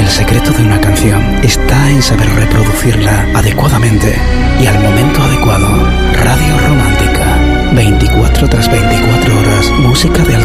El secreto de una canción está en saber reproducirla adecuadamente y al momento adecuado. Radio Romántica, 24 tras 24 horas, música de